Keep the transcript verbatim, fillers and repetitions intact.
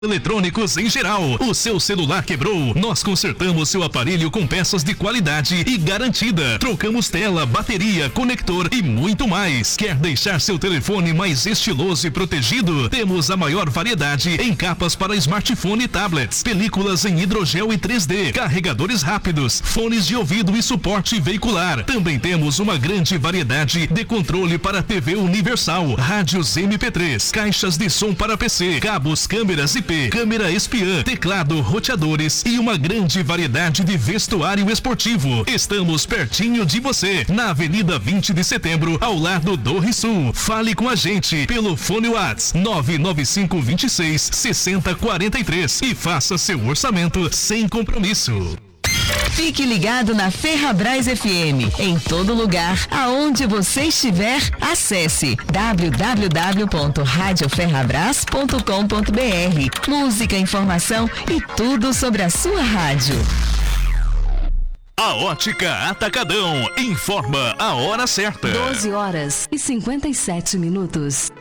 Eletrônicos em geral. O seu celular quebrou? Nós consertamos seu aparelho com peças de qualidade e garantida. Trocamos tela, bateria, conector e muito mais. Quer deixar seu telefone mais estiloso e protegido? Temos a maior variedade em capas para smartphone e tablets, películas em hidrogel e três D, carregadores rápidos, fones de ouvido e suporte veicular. Também temos uma grande variedade de controle para T V universal, rádios M P três, caixas de som para P C, cabos, câmeras I P, câmera espiã, teclado, roteadores e uma grande variedade de vestuário esportivo. Estamos pertinho de você, na Avenida vinte de Setembro, ao lado do Rissul. Fale com a gente pelo fone WhatsApp nove nove cinco dois seis, seis zero quatro três e faça seu orçamento sem compromisso. Fique ligado na Ferrabras F M. Em todo lugar, aonde você estiver, acesse w w w ponto rádio ferrabras ponto com ponto b r. Música, informação e tudo sobre a sua rádio. A Ótica Atacadão informa a hora certa. doze horas e cinquenta e sete minutos.